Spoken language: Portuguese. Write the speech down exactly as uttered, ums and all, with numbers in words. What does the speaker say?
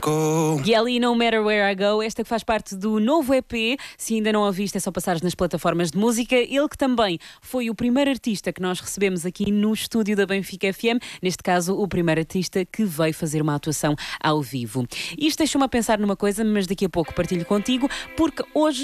go. Gelly, No Matter Where I Go, esta que faz parte do novo E P. Se ainda não a viste, é só passares nas plataformas de música. Ele que também foi o primeiro artista que nós recebemos aqui no estúdio da Benfica F M. Neste caso, o primeiro artista que veio fazer uma atuação ao vivo. Isto deixa-me a pensar numa coisa, mas daqui a pouco partilho contigo, porque hoje